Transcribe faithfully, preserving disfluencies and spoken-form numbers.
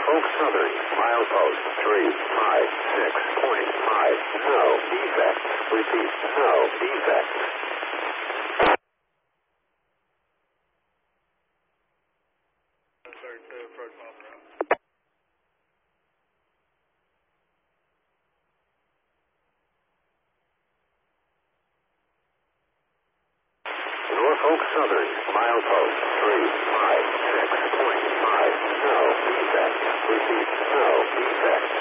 Norfolk Southern, milepost three five six point five. No defects. Repeat, no defects. Norfolk Southern, milepost three five six point five. No defects. Repeat, no defects.